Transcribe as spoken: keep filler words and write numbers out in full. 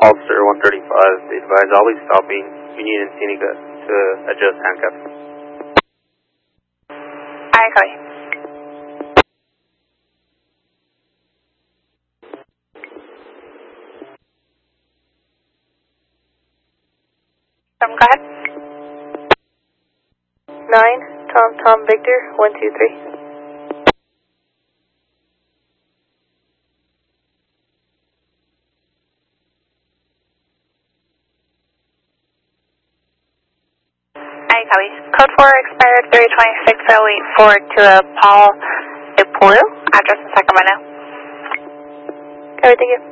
Holster one thirty-five, be advised I'll be stopping Union and Seneca to adjust handcuffs. Alright, copy. Um, go ahead. nine, Tom Tom Victor, one two three. Alright, copy. Code four expired three twenty-six oh eight four to a Paul Ipolu, address in Sacramento. Copy, thank you.